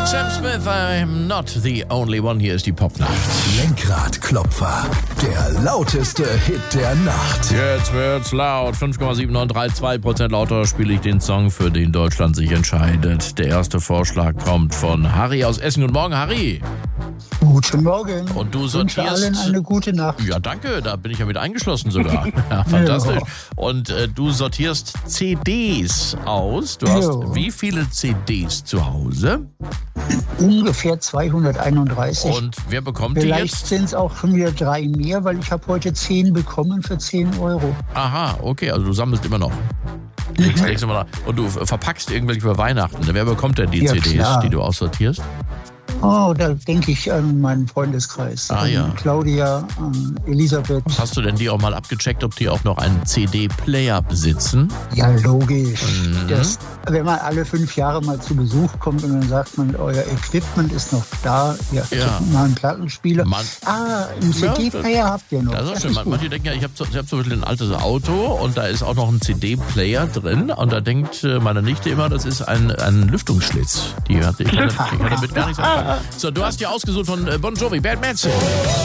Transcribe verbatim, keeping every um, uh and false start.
Sam Smith, I'm not the only one. Hier ist die Popnacht. Lenkradklopfer, der lauteste Hit der Nacht. Jetzt wird's laut. fünf Komma sieben neun drei zwei Prozent lauter spiele ich den Song, für den Deutschland sich entscheidet. Der erste Vorschlag kommt von Harry aus Essen. Guten Morgen, Harry. Guten Morgen. Und du Ich wünsche sortierst... allen eine gute Nacht. Ja, danke, da bin ich ja mit eingeschlossen sogar. Ja, fantastisch. Und äh, du sortierst C Ds aus. Du hast Jo. wie viele C Ds zu Hause? Ungefähr zweihunderteinunddreißig. Und wer bekommt die Vielleicht jetzt? sind es auch schon wieder drei mehr, weil ich habe heute zehn bekommen für zehn Euro. Aha, okay, also du sammelst immer noch. Legst, legst immer noch. Und du verpackst irgendwelche für Weihnachten. Wer bekommt denn die Ja, C Ds, klar. die du aussortierst? Oh, da denke ich an meinen Freundeskreis. Ah, an ja. Claudia, an Elisabeth. Hast du denn die auch mal abgecheckt, ob die auch noch einen C D-Player besitzen? Ja, logisch. Mhm. Das, wenn man alle fünf Jahre mal zu Besuch kommt und dann sagt man, euer Equipment ist noch da, ja, Ja. mal einen Plattenspieler. Man- ah, einen C D-Player habt ihr noch. Das ist auch Das schön. ist Man- gut. Manche denken ja, ich habe hab zum Beispiel ein altes Auto und da ist auch noch ein C D-Player drin und da denkt äh, meine Nichte immer, das ist ein, ein Lüftungsschlitz. Die hat, ich kann, ich kann damit gar nichts anfangen. So, du hast ja ausgesucht von äh, Bon Jovi, Bad Manson.